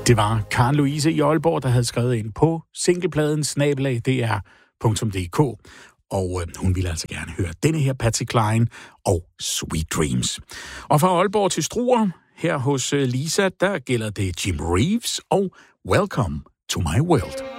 Det var Karen Louise i Aalborg, der havde skrevet ind på singlepladen @dr.dk, og hun ville altså gerne høre denne her Patsy Cline og Sweet Dreams. Og fra Aalborg til Struer, her hos Lisa, der gælder det Jim Reeves og Welcome to My World.